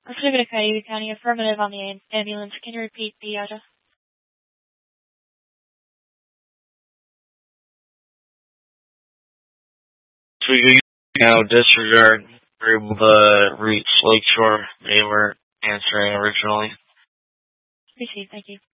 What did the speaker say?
Oswego, Cayuga County, affirmative on the ambulance. Can you repeat the address? Oswego, now disregard. We're able to reach Lakeshore. They were answering originally. Appreciate it. Thank you.